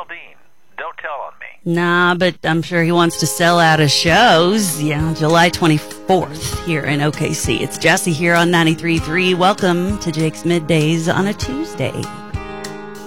Dean. Don't tell on me. Nah, but I'm sure he wants to sell out his shows. Yeah, July 24th here in OKC. It's Jesse here on 93.3. Welcome to Jake's Middays on a Tuesday.